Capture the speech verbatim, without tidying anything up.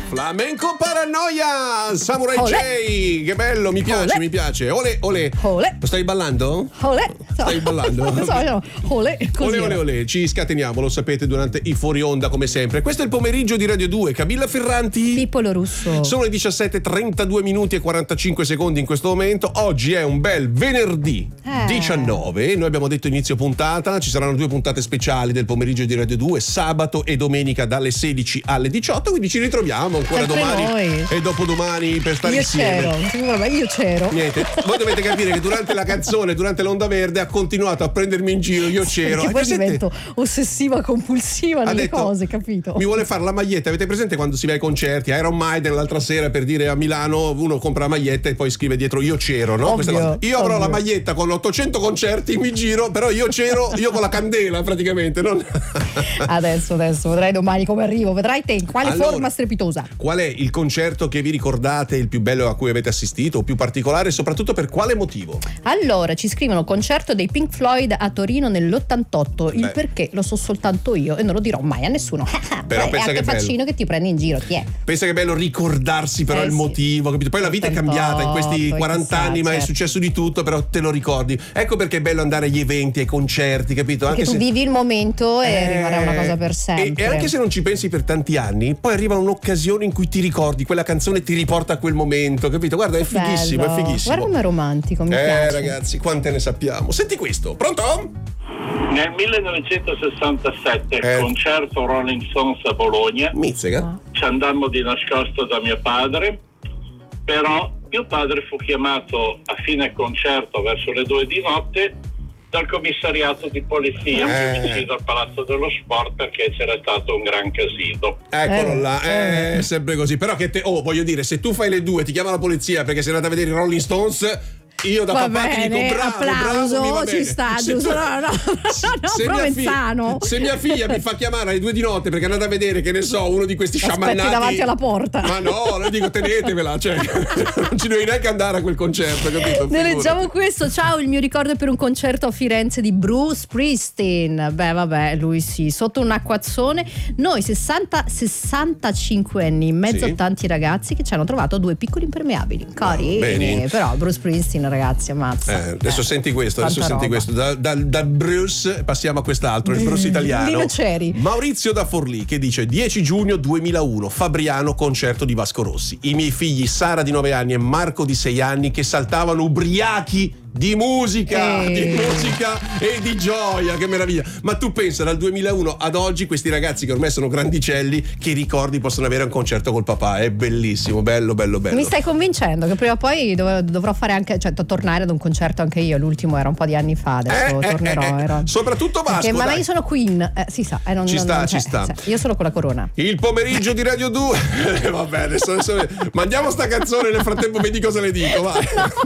Flamenco Paranoia, Samurai J, che bello, mi piace, Olè. mi piace. Ole, ole. Olè. Lo stai ballando? Olè. Stai ballando? Non so, no. Olè, così Ole, ole, era. ole, ci scateniamo, lo sapete, durante i fuori onda come sempre. Questo è il pomeriggio di Radio due, Camilla Ferranti. Pippolo Russo. Sono le diciassette e trentadue minuti e quarantacinque secondi in questo momento. Oggi è un bel venerdì Eh. diciannove. Noi abbiamo detto inizio puntata, ci saranno due puntate speciali del pomeriggio di Radio due, sabato e domenica dalle sedici alle diciotto, quindi ci ritroviamo ancora Sempre domani noi. e dopodomani per stare Io insieme. c'ero, non ti preoccupare, io c'ero. Niente, voi dovete capire che durante la canzone, durante l'onda verde, ha continuato a prendermi in giro, io c'ero. Perché Hai poi presente? divento ossessiva compulsiva Ha nelle detto, cose, capito? mi vuole fare la maglietta. Avete presente quando si va ai concerti? Iron Maiden l'altra sera, per dire, a Milano, uno compra la maglietta e poi scrive dietro io c'ero, no? Ovvio, Questa cosa. Io avrò ovvio. la maglietta con ottocento concerti, mi giro, però io c'ero, io con la candela praticamente, non... Adesso, adesso, vedrai domani come arrivo, vedrai te in quale Allora, forma strepitosa. Qual è il concerto che vi ricordate, il più bello a cui avete assistito, o più particolare, e soprattutto per quale motivo? Allora, ci scrivono concerto dei Pink Floyd a Torino nell'ottantotto. Il Beh. perché lo so soltanto io e non lo dirò mai a nessuno. Però Beh, pensa è che anche bello. faccino che ti prendi in giro, ti è. Pensa che è bello ricordarsi però Eh, il sì. motivo, capito? Poi la vita è cambiata in questi ottantotto, quaranta anni, ma è certo. successo di tutto, però te lo ricordi. Ecco perché è bello andare agli eventi, ai concerti, capito? Perché tu se... vivi il momento e Eh, rimarrà una cosa per sempre. E, e anche se non ci pensi per tanti anni, poi arriva un'occasione in cui ti ricordi, quella canzone ti riporta a quel momento, capito? Guarda, è fighissimo, Bello. è fighissimo. Guarda com'è romantico, mi eh, piace. ragazzi, quante ne sappiamo. Senti questo, pronto? Nel millenovecentosessantasette, Eh. concerto Rolling Stones a Bologna, Mizzega. ci andammo di nascosto da mio padre, però mio padre fu chiamato a fine concerto verso le due di notte dal commissariato di polizia Eh. vicino al Palazzo dello Sport perché c'era stato un gran casino. Eccolo Eh, là, è eh. sempre così. Però che te, oh, voglio dire, se tu fai le due, ti chiama la polizia perché sei andato a vedere i Rolling Stones, io da Va papà ti dico bene, bravo, applauso, bravo, mi va ci bene. sta, Se giusto? tu- No, no, no, no, se mia Provenzano. figlia- se mia figlia mi fa chiamare alle due di notte perché è andata a vedere, che ne so, uno di questi Aspetti sciamannati davanti alla porta. Ma no, le dico tenetevela, cioè non ci devi neanche andare a quel concerto, capito? Ne Figurati. leggiamo questo. Ciao, il mio ricordo è per un concerto a Firenze di Bruce Springsteen. Beh, vabbè, lui sì, sotto un acquazzone. Noi sessanta sessantacinque anni in mezzo Sì. a tanti ragazzi che ci hanno trovato due piccoli impermeabili. Carini, bene. però Bruce Springsteen, ragazzi, ammazza. Eh, adesso Eh, senti questo, adesso tanta senti roba. questo. Da, da- da Bruce passiamo a quest'altro, il Bruce italiano. Dino Ceri. Maurizio da Forlì che dice dieci giugno duemilauno, Fabriano, concerto di Vasco Rossi. I miei figli Sara di nove anni e Marco di sei anni che saltavano ubriachi di musica, Eh. di musica e di gioia, che meraviglia. Ma tu pensa, dal duemilauno ad oggi questi ragazzi che ormai sono grandicelli, che ricordi possono avere un concerto col papà, è bellissimo, bello, bello, bello. Mi stai convincendo che prima o poi dov- dovrò fare anche, cioè to- tornare ad un concerto anche io. L'ultimo era un po' di anni fa, adesso Eh, eh, tornerò. eh, eh. ero- Soprattutto Vasco, Perché, ma, ma dai. io sono Queen, eh, si sa, eh, non, Ci non- sta, non- ci cioè, sta. cioè, io sono con la corona. Il pomeriggio di Radio due. Vabbè, adesso, adesso mandiamo sta canzone, nel frattempo vedi cosa le dico, va.